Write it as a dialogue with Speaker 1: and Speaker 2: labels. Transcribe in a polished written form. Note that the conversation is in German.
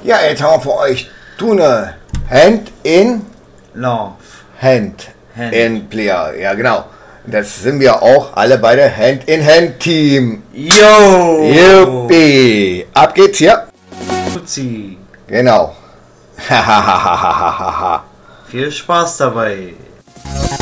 Speaker 1: Ja, jetzt haben wir für euch Tune Hand in
Speaker 2: Love.
Speaker 1: Hand.
Speaker 2: Hand.
Speaker 1: In Player. Ja, genau. Das sind wir auch alle beide Hand in Hand Team.
Speaker 2: Yo!
Speaker 1: Juppie. Ab geht's hier.
Speaker 2: Fuzzi.
Speaker 1: Genau. Hahaha.
Speaker 2: Viel Spaß dabei.